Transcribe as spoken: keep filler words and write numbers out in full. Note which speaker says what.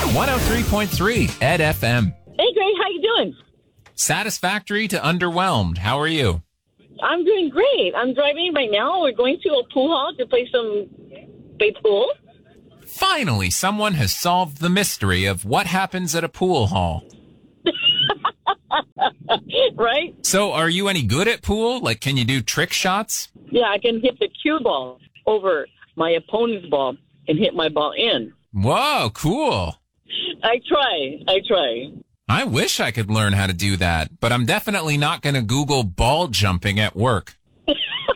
Speaker 1: one oh three point three Ed F M.
Speaker 2: Hey, Greg, how you doing?
Speaker 1: Satisfactory to underwhelmed. How are you?
Speaker 2: I'm doing great. I'm driving right now. We're going to a pool hall to play some play pool.
Speaker 1: Finally, someone has solved the mystery of what happens at a pool hall.
Speaker 2: Right?
Speaker 1: So, are you any good at pool? Like, can you do trick shots?
Speaker 2: Yeah, I can hit the cue ball over my opponent's ball and hit my ball in.
Speaker 1: Whoa, cool.
Speaker 2: I try. I try.
Speaker 1: I wish I could learn how to do that, but I'm definitely not going to Google ball jumping at work.